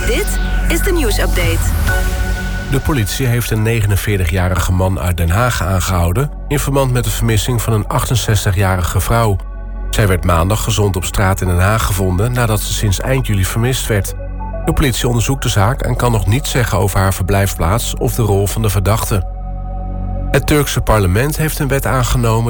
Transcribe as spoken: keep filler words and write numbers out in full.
Dit is de nieuwsupdate. De politie heeft een negenenveertigjarige man uit Den Haag aangehouden in verband met de vermissing van een achtenzestigjarige vrouw. Zij werd maandag gezond op straat in Den Haag gevonden nadat ze sinds eind juli vermist werd. De politie onderzoekt de zaak en kan nog niets zeggen over haar verblijfplaats of de rol van de verdachte. Het Turkse parlement heeft een wet aangenomen